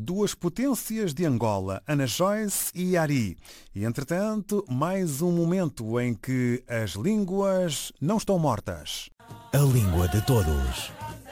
duas potências de Angola, Ana Joyce e Ari. E, entretanto, mais um momento em que as línguas não estão mortas. A língua de todos.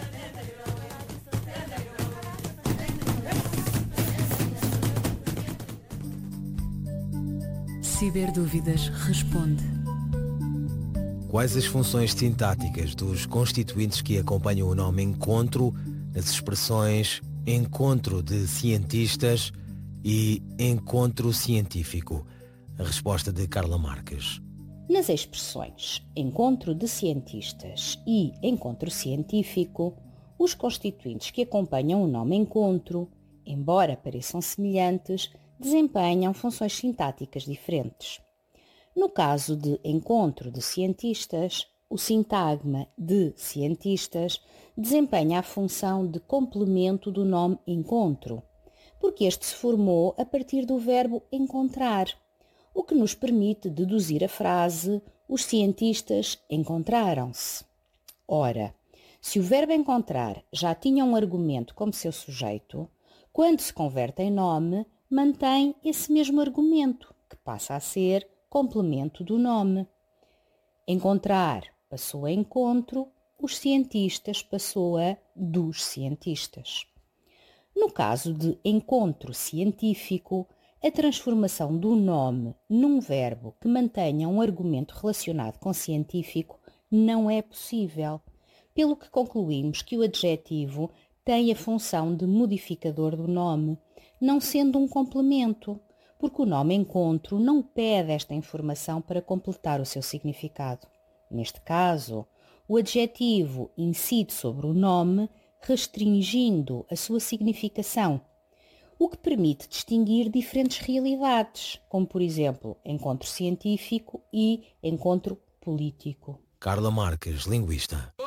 Ciberdúvidas responde. Quais as funções sintáticas dos constituintes que acompanham o nome encontro nas expressões encontro de cientistas e encontro científico? A resposta de Carla Marques. Nas expressões encontro de cientistas e encontro científico, os constituintes que acompanham o nome encontro, embora pareçam semelhantes, desempenham funções sintáticas diferentes. No caso de encontro de cientistas, o sintagma de cientistas desempenha a função de complemento do nome encontro, porque este se formou a partir do verbo encontrar, o que nos permite deduzir a frase os cientistas encontraram-se. Ora, se o verbo encontrar já tinha um argumento como seu sujeito, quando se converte em nome, mantém esse mesmo argumento, que passa a ser complemento do nome. Encontrar passou a encontro, os cientistas passou a dos cientistas. No caso de encontro científico, a transformação do nome num verbo que mantenha um argumento relacionado com científico não é possível, pelo que concluímos que o adjetivo tem a função de modificador do nome, não sendo um complemento, porque o nome encontro não pede esta informação para completar o seu significado. Neste caso, o adjetivo incide sobre o nome, restringindo a sua significação, o que permite distinguir diferentes realidades, como por exemplo, encontro científico e encontro político. Carla Marques, linguista.